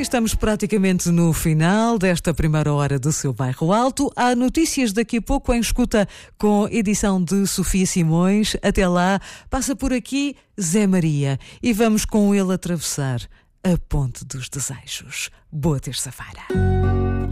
Estamos praticamente no final desta primeira hora do seu Bairro Alto. Há notícias daqui a pouco em escuta com edição de Sofia Simões. Até lá, passa por aqui Zé Maria e vamos com ele atravessar a Ponte dos Desejos. Boa terça-feira.